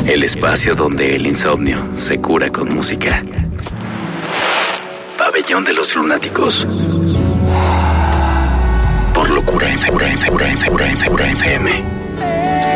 El espacio donde el insomnio se cura con música. Pabellón de los Lunáticos. Por Locura FM.